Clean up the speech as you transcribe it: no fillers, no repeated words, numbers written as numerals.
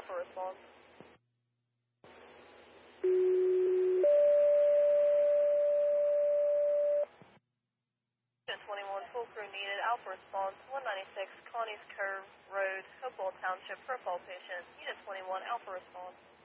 Alpha response. 21, full crew needed. Alpha response, 196 Connie's Curve Road, Hopewell Township, for a fall patient. Unit 21, Alpha response.